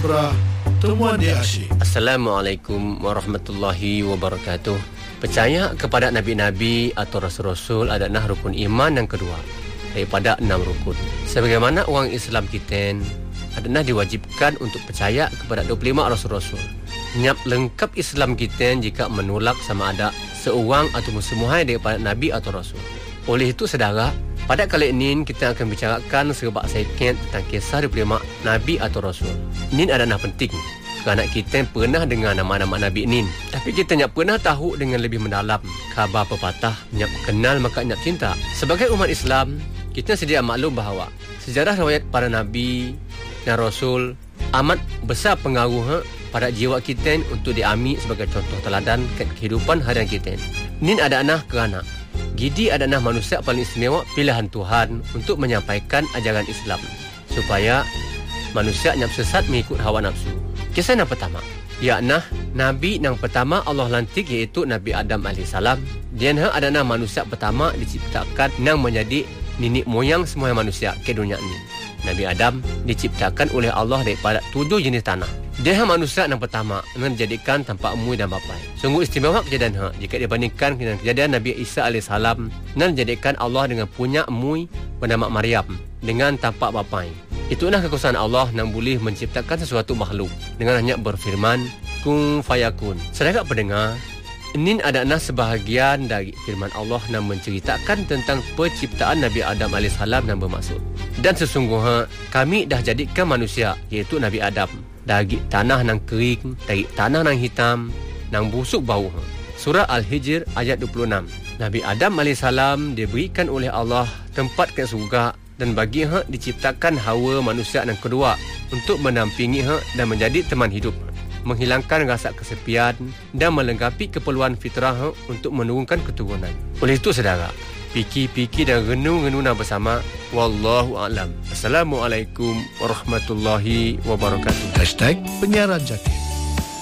Kibrah Temuan di Asyik. Assalamualaikum warahmatullahi wabarakatuh. Percaya kepada Nabi-Nabi atau Rasul-Rasul adalah rukun iman yang kedua daripada 6 rukun. Sebagaimana orang Islam kita adalah diwajibkan untuk percaya kepada 25 Rasul-Rasul. Nyap lengkap Islam kita jika menolak sama ada seorang atau semua daripada Nabi atau Rasul. Oleh itu saudara, pada kali ini kita akan bicarakan sebab sedikit tentang kisah 25 Nabi atau Rasul. Ini adalah penting kerana kita pernah dengar nama-nama Nabi ini, tapi kita tak pernah tahu dengan lebih mendalam khabar pepatah nyap kenal maka nyap cinta. Sebagai umat Islam, kita sedia maklum bahawa sejarah riwayat para Nabi dan Rasul amat besar pengaruh pada jiwa kita untuk diambil sebagai contoh teladan kehidupan harian kita. Ini adalah kerana Gidi adalah manusia paling istimewa pilihan Tuhan untuk menyampaikan ajaran Islam supaya manusia yang sesat mengikut hawa nafsu. Kisah yang pertama, yakni Nabi yang pertama Allah lantik iaitu Nabi Adam AS. Dia adalah manusia pertama diciptakan yang menjadi nenek moyang semua manusia ke dunia ini. Nabi Adam diciptakan oleh Allah daripada 7 jenis tanah. Dia manusia yang pertama yang dijadikan tanpa umui dan bapai. Sungguh istimewa kejadian jika dibandingkan dengan kejadian Nabi Isa AS yang dijadikan Allah dengan punya umui bernama Maryam dengan tanpa bapai. Itulah kekuasaan Allah yang boleh menciptakan sesuatu makhluk dengan hanya berfirman kun fayakun. Saudara pendengar, ini adalah sebahagian dari firman Allah yang menceritakan tentang penciptaan Nabi Adam AS yang bermaksud. Dan sesungguhnya kami dah jadikan manusia iaitu Nabi Adam dari tanah yang kering, dari tanah yang hitam, yang busuk bau. Surah Al-Hijr ayat 26. Nabi Adam AS diberikan oleh Allah tempat ke surga dan bagi diciptakan Hawa manusia yang kedua untuk menampingi dan menjadi teman hidup, menghilangkan rasa kesepian dan melengkapi keperluan fitrah untuk menurunkan keturunan. Oleh itu saudara, fikir-fikir dan renung-renung bersama. Wallahu a'lam. Assalamualaikum warahmatullahi wabarakatuh. #Penyiaran Jati.